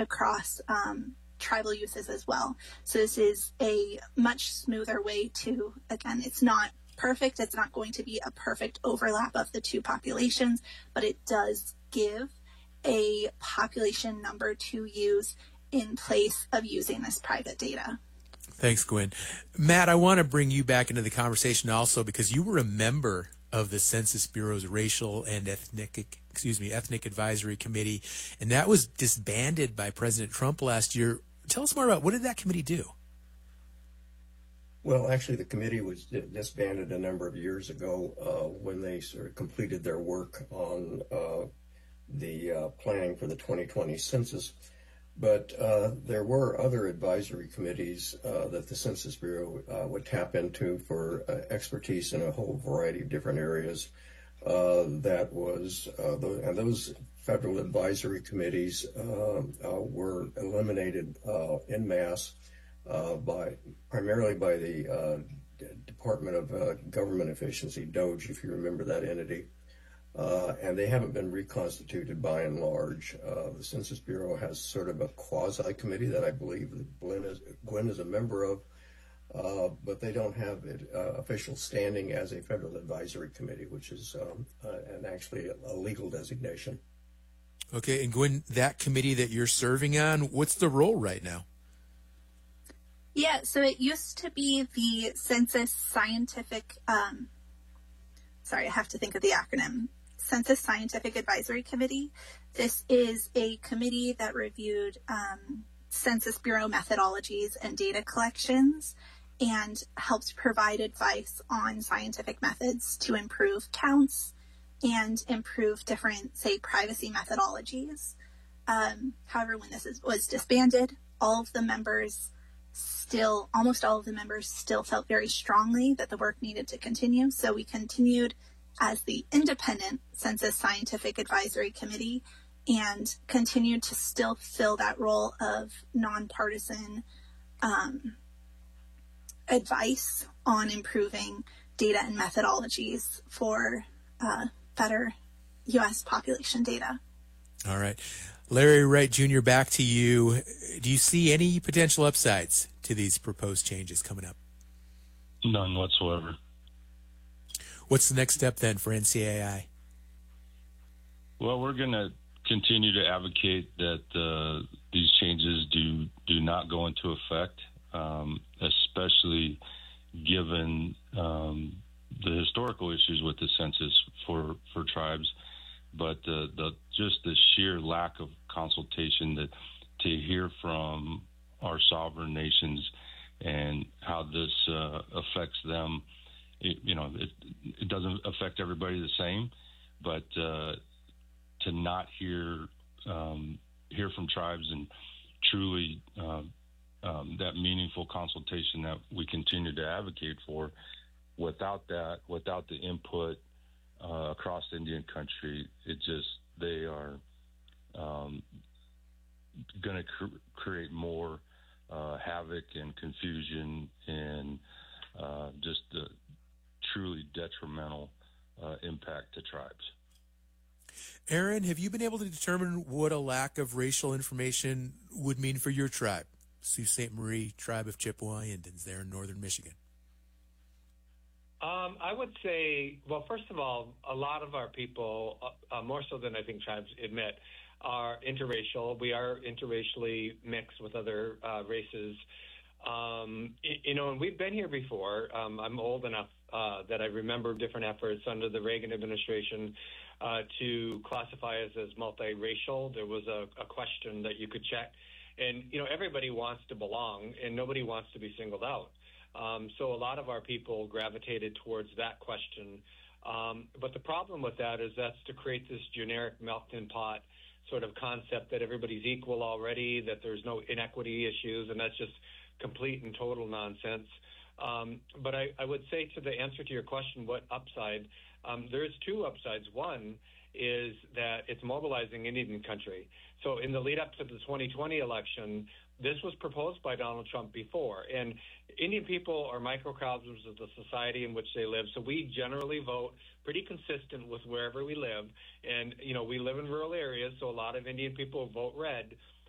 across tribal uses as well. So this is a much smoother way to, again, it's not perfect. It's not going to be a perfect overlap of the two populations, but it does give a population number to use in place of using this private data. Thanks, Gwen. Matt, I want to bring you back into the conversation also because you were a member of the Census Bureau's Racial and Ethnic Advisory Committee, and that was disbanded by President Trump last year. Tell us more about what did that committee do? Well, actually, the committee was disbanded a number of years ago when they sort of completed their work on the planning for the 2020 census. But there were other advisory committees that the Census Bureau would tap into for expertise in a whole variety of different areas. And those federal advisory committees were eliminated en masse primarily by the Department of Government Efficiency, DOGE, if you remember that entity. And they haven't been reconstituted by and large. The Census Bureau has sort of a quasi-committee that I believe Gwen is a member of, but they don't have official standing as a federal advisory committee, which is actually a legal designation. Okay, and Gwen, that committee that you're serving on, what's the role right now? Yeah, so it used to be the Census Scientific, sorry, I have to think of the acronym, Census Scientific Advisory Committee. This is a committee that reviewed Census Bureau methodologies and data collections and helps provide advice on scientific methods to improve counts and improve different, say, privacy methodologies. However, when this was disbanded, almost all of the members still felt very strongly that the work needed to continue. So we continued as the independent Census Scientific Advisory Committee and continued to still fill that role of nonpartisan advice on improving data and methodologies for better U.S. population data. All right. Larry Wright Jr., back to you. Do you see any potential upsides to these proposed changes coming up? None whatsoever. What's the next step then for NCAI? Well, we're going to continue to advocate that these changes do not go into effect, especially given the historical issues with the census for tribes, but just the sheer lack of consultation to hear from our sovereign nations and how this affects them. It doesn't affect everybody the same, but to not hear from tribes and truly that meaningful consultation that we continue to advocate for, without the input across Indian country, they are going to create more havoc and confusion and just a truly detrimental impact to tribes. Aaron, have you been able to determine what a lack of racial information would mean for your tribe, Sault Ste. Marie Tribe of Chippewa Indians there in northern Michigan? I would say, well, first of all, a lot of our people, more so than I think tribes admit, are interracial. We are interracially mixed with other races. And we've been here before. I'm old enough that I remember different efforts under the Reagan administration to classify us as multiracial. There was a question that you could check. And, everybody wants to belong, and nobody wants to be singled out. So a lot of our people gravitated towards that question. But the problem with that is that's to create this generic melting pot sort of concept that everybody's equal already, that there's no inequity issues, and that's just complete and total nonsense. But I would say, to the answer to your question, what upside? There's two upsides. One is that it's mobilizing Indian country. So in the lead up to the 2020 election, this was proposed by Donald Trump before. And Indian people are microcosms of the society in which they live. So we generally vote pretty consistent with wherever we live. And, we live in rural areas, so a lot of Indian people vote red.